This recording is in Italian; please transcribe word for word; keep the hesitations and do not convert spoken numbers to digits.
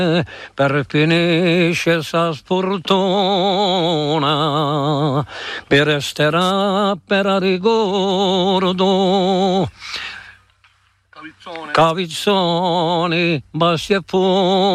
per finisce sa sfortuna, per resterà per ricordo. Cavizzone, bassi e fu